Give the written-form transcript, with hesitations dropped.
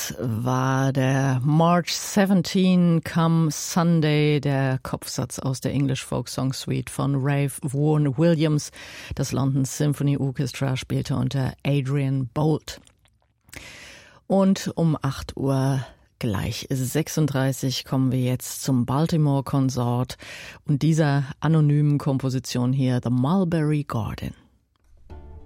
Das war der March 17 Come Sunday, der Kopfsatz aus der English Folk Song Suite von Ralph Vaughan Williams. Das London Symphony Orchestra spielte unter Adrian Boult. Und um 8 Uhr gleich 36 kommen wir jetzt zum Baltimore Consort und dieser anonymen Komposition hier, The Mulberry Garden.